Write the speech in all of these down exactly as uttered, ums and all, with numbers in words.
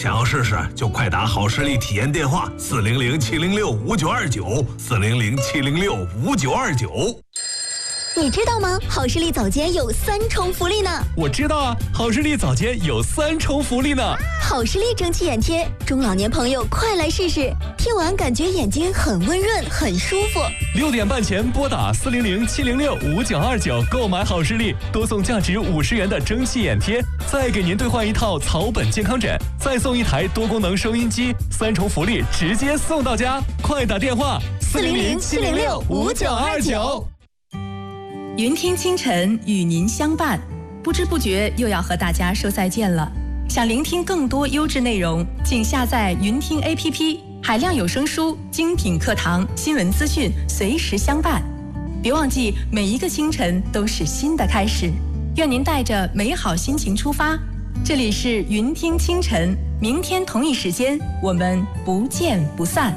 想要试试就快打好视力体验电话四零零七零六五九二九四零零七零六五九二九。 你知道吗？好视力早间有三重福利呢。 我知道啊，好视力早间有三重福利呢。 好视力蒸汽眼贴，中老年朋友快来试试，贴完感觉眼睛很温润，很舒服。 六点半前拨打四零零七零六五九二九购买好视力，多送价值五十元的蒸汽眼贴，再给您兑换一套草本健康枕，再送一台多功能收音机，三重福利直接送到家。快打电话四零零七零六五九二九。 云听清晨与您相伴，不知不觉又要和大家说再见了。想聆听更多优质内容，请下载云听 A P P， 海量有声书、精品课堂、新闻资讯随时相伴。别忘记，每一个清晨都是新的开始。愿您带着美好心情出发。这里是云听清晨，明天同一时间我们不见不散。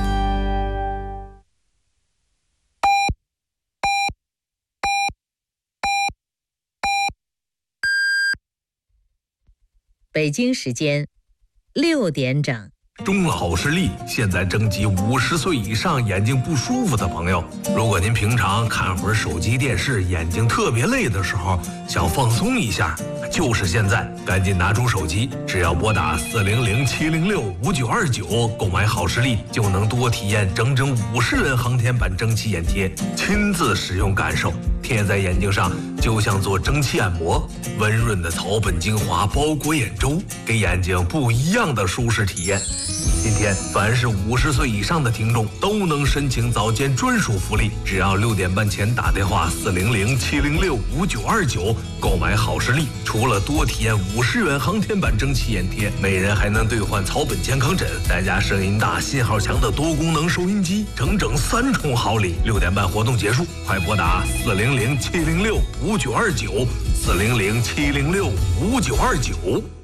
北京时间六点整。 中了好视力现在征集五十岁以上眼睛不舒服的朋友。如果您平常看会儿手机电视，眼睛特别累的时候，想放松一下，就是现在，赶紧拿出手机，只要拨打四零零七零六五九二九购买好视力，就能多体验整整五十元航天版蒸汽眼贴，亲自使用感受，贴在眼睛上就像做蒸汽按摩，温润的草本精华包裹眼周，给眼睛不一样的舒适体验。今天凡是五十岁以上的听众都能申请早间专属福利，只要六点半前打电话四零零七零六五九二九购买好视力，除了多体验五十元航天版蒸汽眼贴，每人还能兑换草本健康枕，再加声音大、信号强的多功能收音机，整整三重好礼。六点半活动结束，快拨打四零零七零六五九二九四零零七零六五九二九。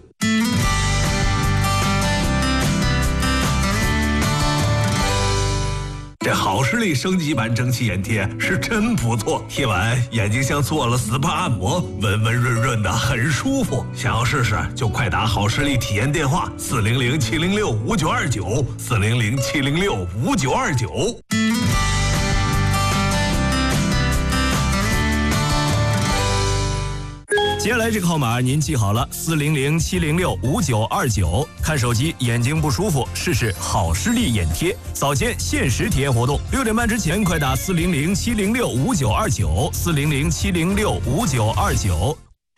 这好视力升级版蒸汽眼贴是真不错，贴完眼睛像做了 S P A 按摩，温温润润的，很舒服。想要试试就快打好视力体验电话四零零七零六五九二九四零零七零六五九二九。 接下来这个号码您记好了，四零零七零六五九二九。看手机眼睛不舒服，试试好视力眼贴，早间限时体验活动，六点半之前快打四零零七零六五九二九四零零七零六五九二九。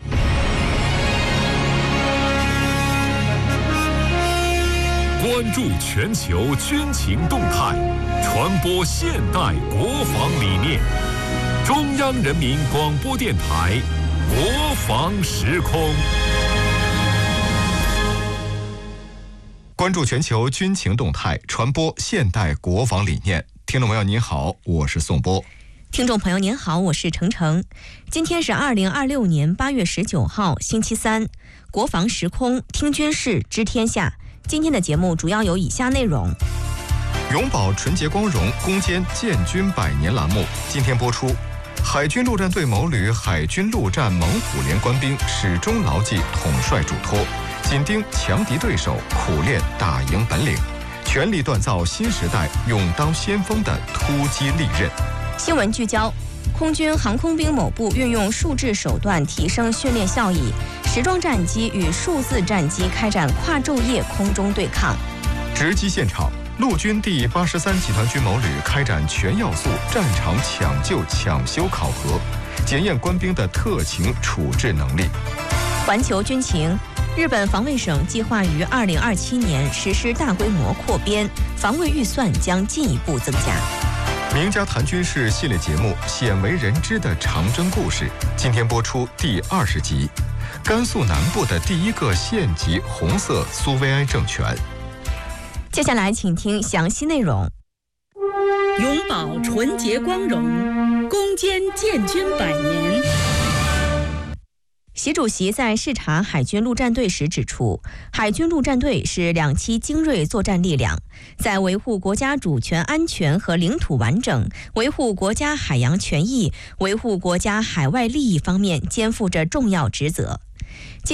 关注全球军情动态，传播现代国防理念。中央人民广播电台。国防时空， 关注全球军情动态，传播现代国防理念。听众朋友您好，我是宋波。 听众朋友您好，我是程程。今天是二零二六年八月十九号，星期三。国防时空，听军事，知天下。今天的节目主要有以下内容： 永葆纯洁光荣，攻坚建军百年栏目今天播出。海军陆战队某旅海军陆战猛虎连官兵始终牢记统帅嘱托，紧盯强敌对手，苦练打赢本领，全力锻造新时代勇当先锋的突击利刃。 新闻聚焦：空军航空兵某部运用数制手段提升训练效益，时装战机与数字战机开展跨昼夜空中对抗。 直击现场。陆军第八十三集团军某旅开展全要素战场抢救抢修考核，检验官兵的特情处置能力。 环球军情：日本防卫省计划于二零二七年实施大规模扩编，防卫预算将进一步增加。 名家谈军事系列节目《鲜为人知的长征故事》今天播出第二十集，甘肃南部的第一个县级红色苏维埃政权。 接下来请听详细内容。 永葆纯洁光荣，攻坚建军百年。 习主席在视察海军陆战队时指出，海军陆战队是两栖精锐作战力量，在维护国家主权安全和领土完整、维护国家海洋权益、维护国家海外利益方面肩负着重要职责。